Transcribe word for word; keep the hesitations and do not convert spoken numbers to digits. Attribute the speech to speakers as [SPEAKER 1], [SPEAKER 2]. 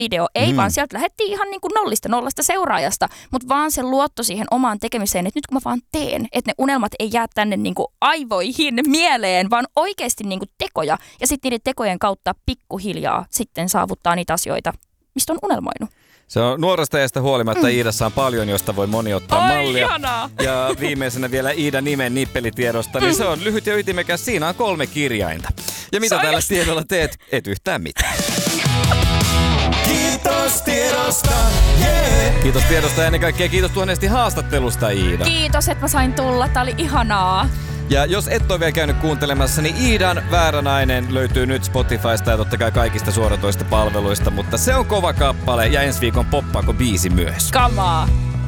[SPEAKER 1] video. Ei
[SPEAKER 2] Mm.
[SPEAKER 1] vaan sieltä lähdettiin ihan niin kuin nollista nollasta seuraajasta, mutta vaan se luotto siihen omaan tekemiseen, että nyt kun mä vaan teen, että ne unelmat ei jää tänne niin kuin aivoihin, mieleen, vaan oikeasti niin kuin tekoja. Ja sitten niiden tekojen kautta pikkuhiljaa sitten saavuttaa niitä asioita, mistä on unelmoinut.
[SPEAKER 2] Se on nuoresta iästä huolimatta mm. Iidassa on paljon, josta voi moni ottaa
[SPEAKER 1] Oi,
[SPEAKER 2] mallia.
[SPEAKER 1] ihanaa.
[SPEAKER 2] Ja viimeisenä vielä Iidan nimen nippelitiedosta, niin mm. se on lyhyt ja ytimekäs. Siinä on kolme kirjainta. Ja mitä täällä
[SPEAKER 1] Oikeasti?
[SPEAKER 2] tiedolla teet? Et yhtään mitään.
[SPEAKER 3] Kiitos tiedosta, yeah.
[SPEAKER 2] Kiitos tiedosta ja ennen kaikkea kiitos tuhannesti haastattelusta, Iida.
[SPEAKER 1] Kiitos, että mä sain tulla. Tää oli ihanaa.
[SPEAKER 2] Ja jos et ole vielä käynyt kuuntelemassa, niin Iidan Väärä nainen löytyy nyt Spotifysta ja totta kai kaikista suoratoista palveluista, mutta se on kova kappale ja ensi viikon poppaako biisi myös.
[SPEAKER 1] Kamaa.